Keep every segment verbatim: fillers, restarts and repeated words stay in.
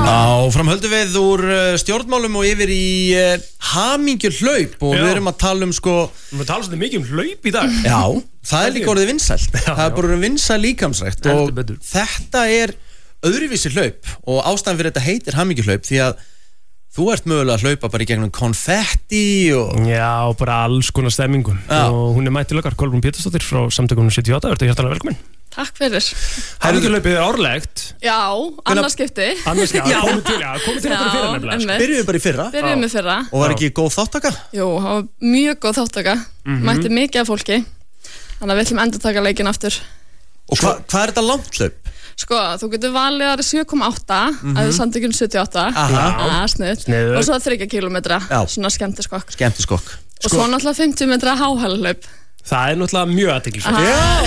Áfram höldum við úr stjórnmálum og yfir í uh, hamingjuhlaup og Já. Við erum að tala um sko Við erum að tala svolítið mikið um hlaup í dag Já, það er líka orðið vinsælt Já, Það er bara orðið vinsæl líkamsrækt og betur. Þetta er öðruvísi hlaup og ástæðan fyrir þetta heitir hamingjuhlaup því að þú ert mögulega að hlaupa bara í gegnum konfetti og Já, bara alls konar stemmingum Já. Og hún er mættilegar Kolbrún Pétursdóttir frá samtökunum sjötíu og átta, verður hjartanlega velkomin Takk fyrir. Hamingjuhlaupið er árlegt. Já, annars skipti. Annars skipti, já, komið til, já, komið til þetta fyrir nefnilega. Sko. Byrjuðum bara í fyrra. Byrjuðum í fyrra. Og var ekki góð þáttaka? Jú, það var mjög góð þáttaka. Mm-hmm. Mætti mikið af fólki. Þannig að við ætlum endur taka leikinn aftur. Og hva, hvað er þetta langt hlaup? Sko, þú getur valið að sjö komma átta, mm-hmm. að það er samtökun sjötíu og átta. Aha. Snuð. Og svo þriggja kílómetra, svona skemmtiskokk. Skemmtiskokk. Og svo náttúrulega fimmtíu metra háhælahlaup. Það er náttúrulega mjög athyglisvert.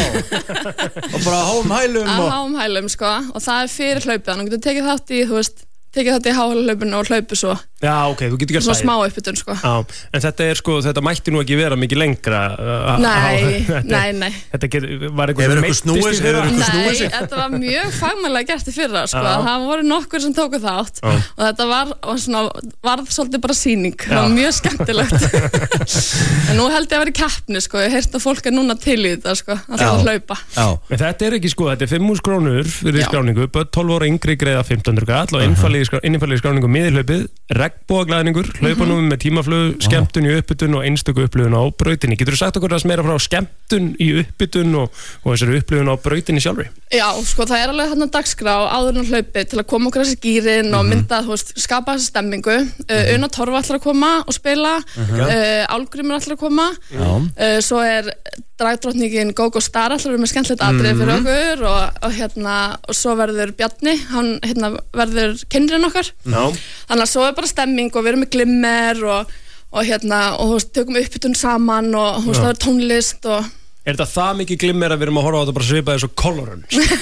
Já. Og bara háum hælum og... Á háum hælum, sko. Og það er fyrir hlaupið. Þannig að þú getur tekið þátt í, þú veist, tekið þátt í háhælahlaupinu og hlaupu svo. Já, ok, þú getur gert það. Svo smá uppbytun, sko. Já, en þetta er, sko, þetta mætti nú ekki vera mikið lengra. Uh, nei, þetta, nei, nei. Þetta get, var eitthvað sem meittist í fyrra? Nei, þetta var mjög fagmannlega gert í fyrra, sko. Já. Það voru nokkur sem tóku þátt. Já. Og þetta var, svona, var svolítið bara sýning. Já. Það var mjög skemmtilegt. En nú held ég að vera í keppni, sko. Ég heyrst að fólk er núna til í þetta, sko. Að það hlaupa. Já. En þetta er ekki, sko, þetta er fimm þúsund krónur fyrir skráningu, tólf ára yngri greiða fimmtán hundruð kall og innifalið skráningu miðhlaupið, regnbogaglæðningur, hlaupanum með tímaflug, skemmtun í uppbytun og einstöku upplifun á brautinni. Getur þú sagt okkur að meira frá skemmtun í uppbytun og, og þessari upplifun á brautinni sjálfri? Já, sko, það er alveg þarna dagskrá áður en hlaupi til að koma okkur þessi gýrin og mynda, þú veist, skapa þessi stemmingu. Uh, Una Torfa ætlar að koma og spila, uh, Álgrímur ætlar að koma, uh, svo er dragdrottningin Gogo Star ætlar að vera með skemmtilegt atriði fyrir okkur og, og hérna, og svo verður Bjarni, hann hérna verður kennirinn okkar. Já. Þannig að svo er bara stemming og við erum með glimmer og, og hérna, og þú veist, tökum uppbytun saman og þú veist, það er tónlist og... Er þetta það mikið glimmer að við erum að horfa á þetta bara svipa þessu kolorun?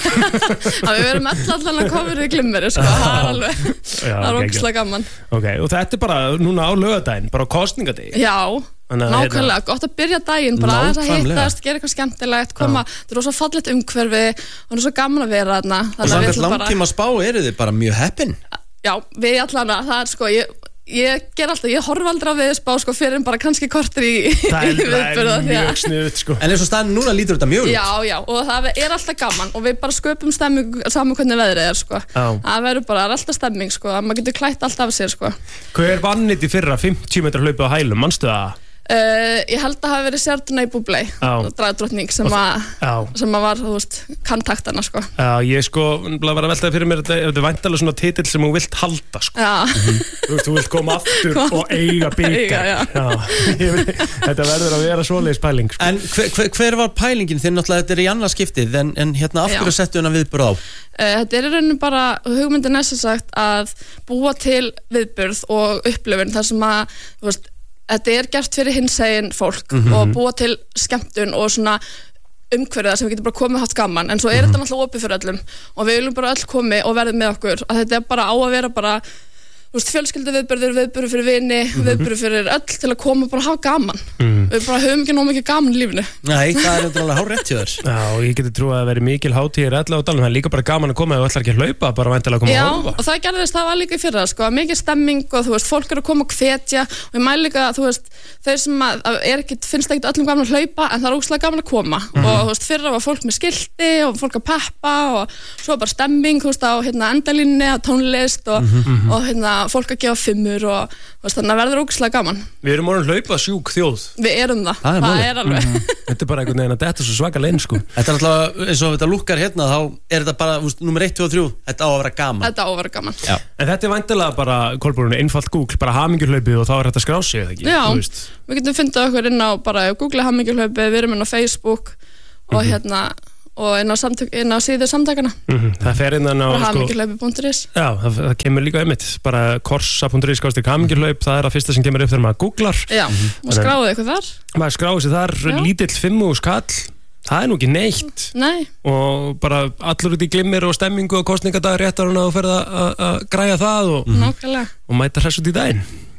Það við verum allan að koma í glimmeri, sko, það er alveg, það er ógeðslega gaman. Ok, og þetta er bara núna á laugardaginn, bara á kosningadegi? Já, nákvæmlega, gott að byrja daginn, bara aðeins að hittast, gera eitthvað skemmtilegt, koma, þetta er rosa fallegt umhverfi og það er svo gaman að vera þarna. Og samkvæmt langtíma spá eru þið bara mjög heppin? Já, við allan að, það er sko, ég... Ég ger alltaf, ég horf aldrei á veðurspá sko fyrir en bara kannski kortir í viðburða. Það er mjög sniðugt sko. En eins og staðan núna lítur þetta mjög út. Já, já, og það er alltaf gaman og við bara sköpum stemming saman hvernig veðrið er sko. Já. Það verður bara, það er alltaf stemming sko, maður getur klætt allt af sér sko. Hver vann þetta í fyrra fimmtíu metra hlaupið á hælum, manstu það? Uh, ég held að hafa verið Sértuna í Búblei dragdrottning sem að sem að var, þú veist, kantaktana sko. Já, ég sko, bara að veltaði fyrir mér þetta er væntalega svona titill sem þú vilt halda sko. Já. Þú veist, þú vilt koma aftur og eiga byggar. Já, já. Þetta verður að vera svoleiðis pæling sko. En hver, hver, hver var pælingin þinn? Náttúrulega þetta er í annað skiptið en, en hérna af hverju settu hennar viðburð á? Uh, þetta er í rauninu bara hugmyndin er sem sagt að búa til viðburð og upplifun þar sem að, þú veist, þetta er gert fyrir hinsegin fólk mm-hmm. og búa til skemmtun og svona umhverfið sem við getum bara komið haft gaman en svo er mm-hmm. þetta náttúrulega opið fyrir öllum og við viljum bara öll komi og verðið með okkur að þetta er bara á að vera bara fjölskyldu viðburður, viðburður fyrir vini mm-hmm. viðburður fyrir öll til að koma og bara hafa gaman mm. við bara höfum ekki nóg mikið gaman í lífinu. Nei, það er náttúrulega hár rétt hjá þér. Já, og ég geti trúið að það veri mikil hátíðir alla á dalnum, það er líka bara gaman að koma ef þú ætlar ekki að hlaupa, bara væntanlega að koma Já, að horfa. Og það gerðist, það var líka í fyrra sko, mikið stemming og þú veist, fólk eru að koma og hvetja og ég mæli líka, þú veist, þeir sem að, að er ekki, finnst ekki öllum gaman að hlaupa en það er ógeðslega gaman að koma mm. og þú veist, fyrra var fólk með skilti og fólk að peppa og svo bara stemming, þú veist, á hérna endalínni, á tónlist og, mm-hmm. og hérna fólk að gefa fimmur og veist, þannig að verður ógeðslega gaman. Við erum orðin hlaupa sjúk þjóð. Við erum það, það er, það er alveg. Mm-hmm. Þetta er bara einhvern veginn að þetta er svo svaka lein sko. Þetta er alltaf, eins og þetta lukkar hérna, þá er þetta bara, þú veist, nummer eitt, tvö og þrjú, þetta á að vera gaman. Þetta á að vera gaman. Já. En þetta er væntanlega bara, Kolbrún, einfalt Google, bara hamingjuhlaupið og þá er þetta skrá sig, eða ekki? Já, við getum fundið okkur inn á bara Google hamingjuhlaupið, við erum inn á Facebook og mm-hmm. hérna og inn á, samtök, inn á síðu samtakana mm-hmm. Það fer innan á hamingjuhlaupi punktur is Já, það, það kemur líka einmitt bara korsa punktur is skástrík hamingjuhlaup það er að fyrsta sem kemur upp þegar maður googlar Já, mm-hmm. og skráðu eitthvað þar maður skráðu sig þar, Já. Lítill fimm og skall það er nú ekki neitt Nei. og bara allur út í glimmir og stemmingu og kosningadag réttar hún að þú ferð að græja það og, mm-hmm. og mæta hress út í daginn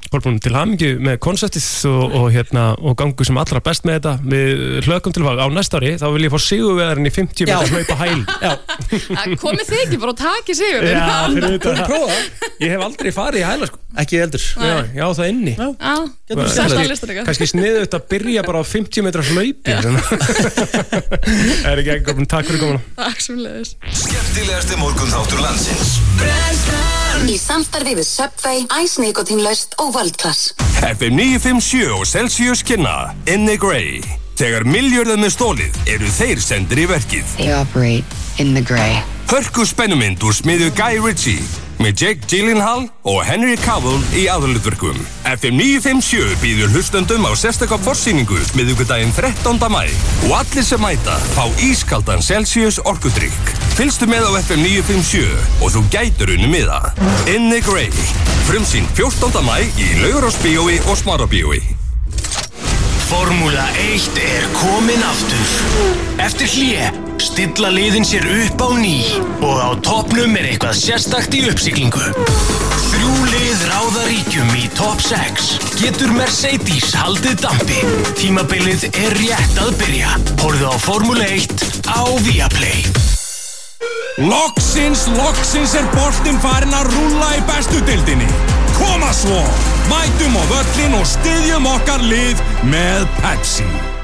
Kolbrún, til hamingju með konceptið og, og, hérna, og gangu sem allra best með þetta. Við hlökkum til að á næsta ári, þá vil ég fá sigurvegarinn í fimmtíu metra hlaupa hæl. Komið þið ekki bara og takið sigurinn? Já, fyrir þetta. Ég hef aldrei farið í hæla, sko. Ekki heldur. Já, já, það inni. Já, getur við sett á listan eitthvað. Kannski sniðu þetta að byrja bara á fimmtíu metra hlaupi. Það er ekki ekki, Kolbrún, takk fyrir komuna. Takk sem leiðis. Skemmtilegasti morgunþáttur landsins. Í samstarfi við Subway, Ice Nikotínlaust og World-Class. F M níu fimm sjö og Celsius kynna In the Grey. Þegar milljörðum er stólið eru þeir sendir í verkið. They operate in the grey. Hörku spennumynd úr smiðju Guy Ritchie með Jake Gyllenhaal og Henry Cavill í aðalhlutverkum. F M níu fimm sjö býður hlustendum á sérstaka forsýningu miðvikudaginn þrettánda maí og allir sem mæta fá ískaldan Celsius orkudrykk. Fylgstu með á F M níu fimm sjö og þú gætir unni miða. In the Grey. Frumsýnd fjórtánda maí í Laugarásbíói og Smárabíói. Formúla eitt er komin aftur. Eftir hlé stilla liðin sér upp á ný og á toppnum er eitthvað sérstakt í uppsiglingu. Þrjú lið ráða ríkjum í topp sex. Getur Mercedes haldið dampi? Tímabilið er rétt að byrja. Horfðu á Formúla eitt á Viaplay. Loksins, loksins er boltinn farinn að rúlla í bestu deildinni. Koma svo, mætum á völlin og styðjum okkar lið með Pepsi.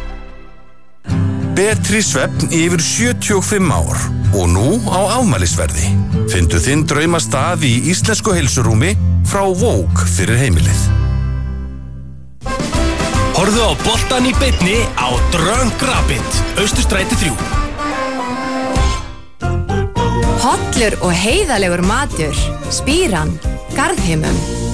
Betri svefn yfir sjötíu og fimm ár og nú á afmælisverði. Fyndu þinn draumastað í íslensku heilsurúmi frá Vók fyrir heimilið. Horfðu á boltan í beinni á Drunk Rabbit, Austurstræti þrjú. Hollur og heiðalegur matur, Spíran, Garðheimum.